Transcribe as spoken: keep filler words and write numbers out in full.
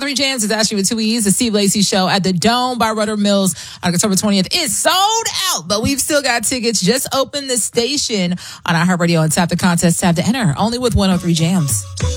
three Jams is actually with two E's. The Steve Lacy Show at the Dome by Rudder Mills on October twentieth. It's sold out, but we've still got tickets. Just open the station on iHeartRadio and tap the contest tab to enter. Only with one oh three Jams.